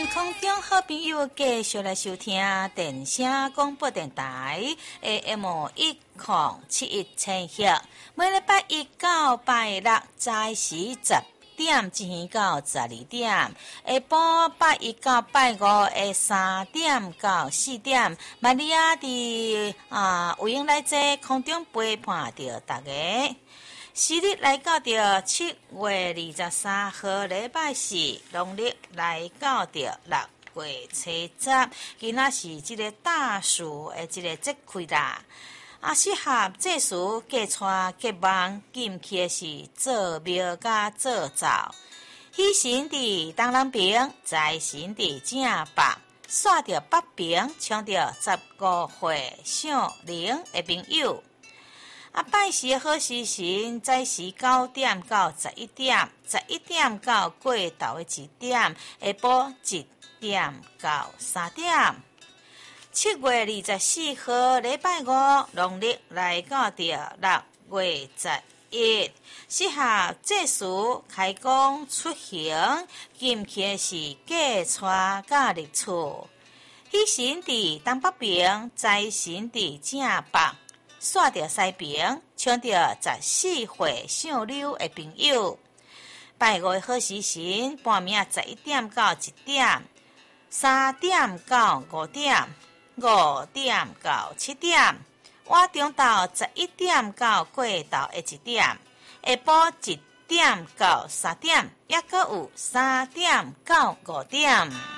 空中好朋友继续来收听电声广播电台 AM 1071千赫，每礼拜一到拜六早时10点进行到12点，下晡拜一到拜五的3点到4点，玛利亚伫有闲来这空中陪伴着大家。时日来到着7月23號禮拜四，農曆來到着6月初10，今仔是這個大樹的這個節氣啦。適合這時嫁娶結網禁忌的是做廟甲做灶，喜神佇東南邊，財神佇正北，煞着北邊，搶着15歲上齡的朋友。拜時好時辰，早時9點到11點，11點到過晝的1點，下晡1點到3點。7月24號禮拜五，農曆來到着6月11，適合這時開工出行，禁忌是嫁娶甲入厝。喜神佇東北邊，財神佇正北。煞着西邊，搶着14歲上流的朋友。拜五好時辰，半暝11點到1點，3點到5點，5點到7點，晚中晝11點到過晝的1點，下晡1點到3點，也閣有3點到5點。